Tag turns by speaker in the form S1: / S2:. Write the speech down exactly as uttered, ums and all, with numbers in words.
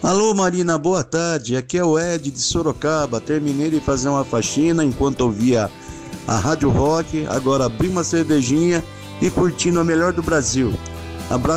S1: Alô Marina, boa tarde, aqui é o Ed de Sorocaba. Terminei de fazer uma faxina enquanto ouvia a Rádio Rock, agora abri uma cervejinha e curtindo a melhor do Brasil. Abraço.